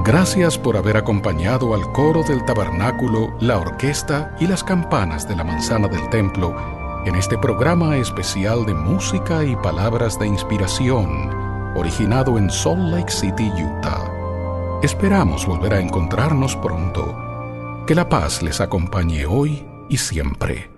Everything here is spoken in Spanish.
Gracias por haber acompañado al coro del tabernáculo, la orquesta y las campanas de la manzana del templo en este programa especial de música y palabras de inspiración, originado en Salt Lake City, Utah. Esperamos volver a encontrarnos pronto. Que la paz les acompañe hoy y siempre.